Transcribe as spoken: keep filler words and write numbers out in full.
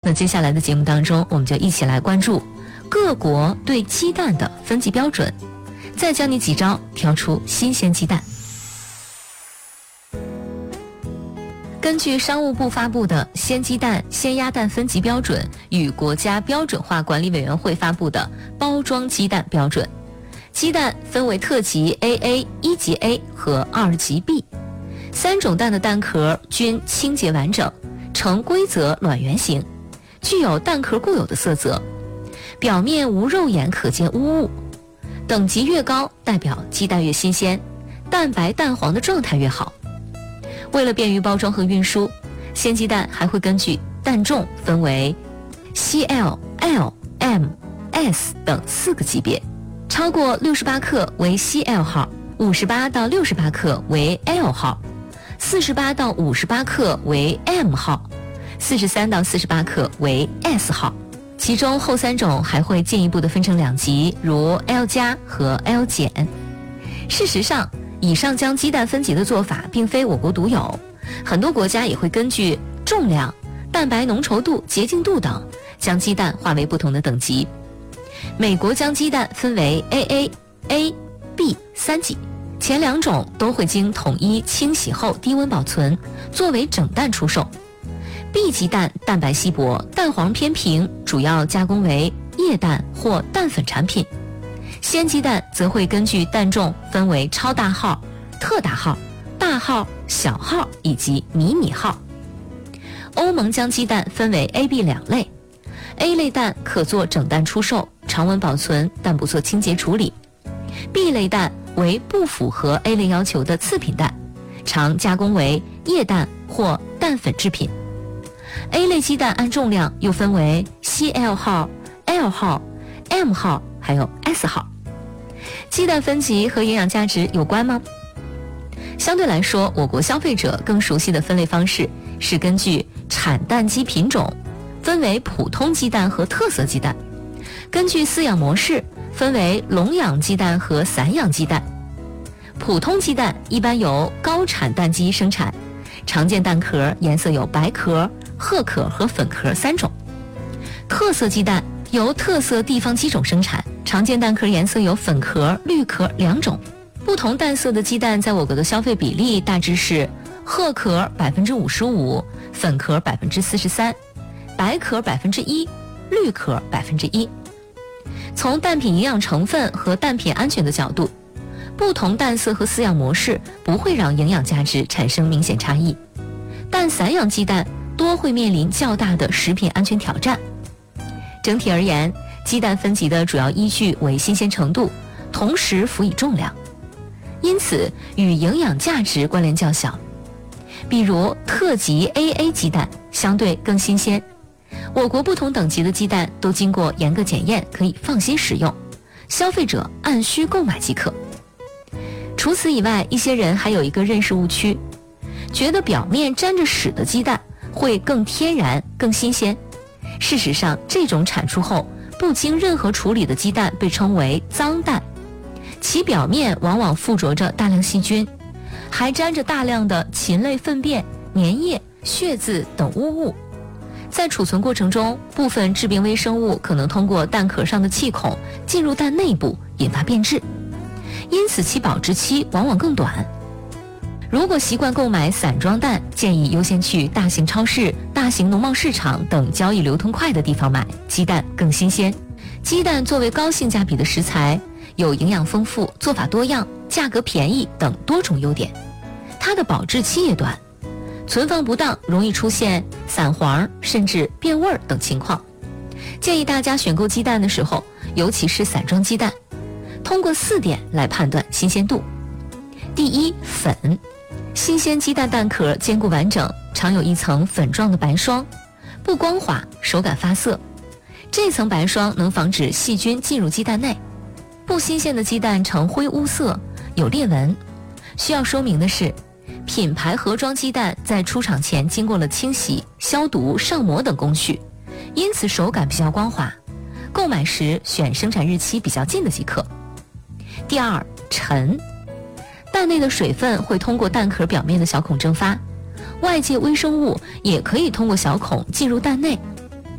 那接下来的节目当中，我们就一起来关注各国对鸡蛋的分级标准，再教你几招挑出新鲜鸡蛋。根据商务部发布的《鲜鸡蛋、鲜鸭蛋分级标准》与国家标准化管理委员会发布的《包装鸡蛋标准》，鸡蛋分为特级 A A、一级 A 和二级 B， 三种蛋的蛋壳均清洁完整，呈规则卵圆形，具有蛋壳固有的色泽，表面无肉眼可见污物。等级越高，代表鸡蛋越新鲜，蛋白蛋黄的状态越好。为了便于包装和运输，鲜鸡蛋还会根据蛋重分为 C L、L、M、S 等四个级别，超过六十八克为 C L 号，五十八到六十八克为 L 号，四十八到五十八克为 M 号，四十三到四十八克为 S 号。其中后三种还会进一步的分成两级，如 L 加和 L 减。事实上，以上将鸡蛋分级的做法并非我国独有，很多国家也会根据重量、蛋白浓稠度、洁净度等，将鸡蛋划为不同的等级。美国将鸡蛋分为 A A、A、B 三级，前两种都会经统一清洗后低温保存，作为整蛋出售。B 鸡蛋蛋白稀薄，蛋黄偏平，主要加工为液蛋或蛋粉产品。鲜鸡蛋则会根据蛋重分为超大号、特大号、大号、小号以及迷你号。欧盟将鸡蛋分为 A、B 两类， A 类蛋可做整蛋出售，常温保存，但不做清洁处理。 B 类蛋为不符合 A 类要求的次品蛋，常加工为液蛋或蛋粉制品。A 类鸡蛋按重量又分为 C L 号、L 号、M 号还有 S 号。鸡蛋分级和营养价值有关吗？相对来说，我国消费者更熟悉的分类方式是根据产蛋鸡品种分为普通鸡蛋和特色鸡蛋，根据饲养模式分为笼养鸡蛋和散养鸡蛋。普通鸡蛋一般由高产蛋鸡生产，常见蛋壳颜色有白壳、褐壳和粉壳三种。特色鸡蛋由特色地方鸡种生产，常见蛋壳颜色有粉壳、绿壳两种。不同蛋色的鸡蛋在我国的消费比例大致是褐壳百分之五十五，粉壳百分之四十三，白壳百分之一，绿壳百分之一。从蛋品营养成分和蛋品安全的角度，不同蛋色和饲养模式不会让营养价值产生明显差异，但散养鸡蛋多会面临较大的食品安全挑战。整体而言，鸡蛋分级的主要依据为新鲜程度，同时辅以重量，因此与营养价值关联较小。比如特级 A A 鸡蛋相对更新鲜，我国不同等级的鸡蛋都经过严格检验，可以放心食用，消费者按需购买即可。除此以外，一些人还有一个认识误区，觉得表面沾着屎的鸡蛋会更天然、更新鲜。事实上，这种产出后不经任何处理的鸡蛋被称为脏蛋，其表面往往附着着大量细菌，还沾着大量的禽类粪便、粘液、血渍等污物。在储存过程中，部分致病微生物可能通过蛋壳上的气孔进入蛋内部，引发变质，因此其保质期往往更短。如果习惯购买散装蛋，建议优先去大型超市、大型农贸市场等交易流通快的地方买，鸡蛋更新鲜。鸡蛋作为高性价比的食材，有营养丰富、做法多样、价格便宜等多种优点，它的保质期也短，存放不当容易出现散黄甚至变味儿等情况。建议大家选购鸡蛋的时候，尤其是散装鸡蛋，通过四点来判断新鲜度。第一，粉。新鲜鸡蛋蛋壳坚固完整，常有一层粉状的白霜，不光滑，手感发涩。这层白霜能防止细菌进入鸡蛋内。不新鲜的鸡蛋呈灰乌色，有裂纹。需要说明的是，品牌盒装鸡蛋在出厂前经过了清洗、消毒、上膜等工序，因此手感比较光滑。购买时选生产日期比较近的即可。第二，沉。蛋内的水分会通过蛋壳表面的小孔蒸发，外界微生物也可以通过小孔进入蛋内，